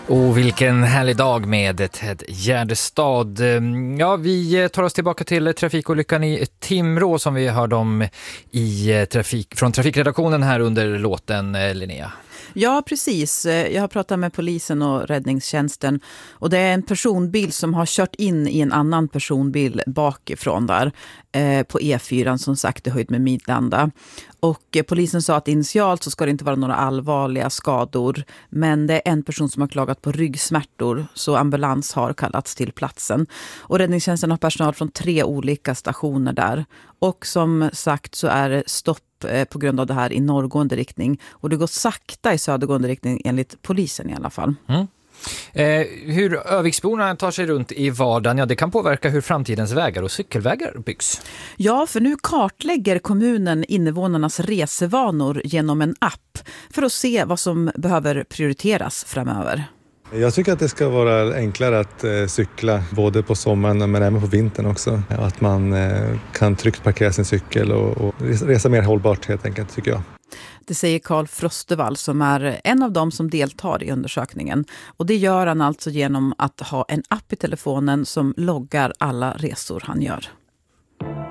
Och vilken härlig dag med Ted Gärdestad. Ja, vi tar oss tillbaka till trafikolyckan i Timrå som vi hörde om från trafikredaktionen här under låten, Linnea. Ja, precis. Jag har pratat med polisen och räddningstjänsten och det är en personbil som har kört in i en annan personbil bakifrån där på E4 som sagt i höjd med Midlanda. Och polisen sa att initialt så ska det inte vara några allvarliga skador, men det är en person som har klagat på ryggsmärtor så ambulans har kallats till platsen. Och räddningstjänsten har personal från 3 olika stationer där. Och som sagt så är det stopp på grund av det här i norrgående riktning. Och det går sakta i södergående riktning enligt polisen i alla fall. Mm. Hur Öviksborna tar sig runt i vardagen, ja, det kan påverka hur framtidens vägar och cykelvägar byggs. Ja, för nu kartlägger kommunen invånarnas resevanor genom en app för att se vad som behöver prioriteras framöver. Jag tycker att det ska vara enklare att cykla både på sommaren men även på vintern också. Att man kan tryggt parkera sin cykel och resa mer hållbart helt enkelt, tycker jag. Det säger Carl Frostevall som är en av dem som deltar i undersökningen. Och det gör han alltså genom att ha en app i telefonen som loggar alla resor han gör.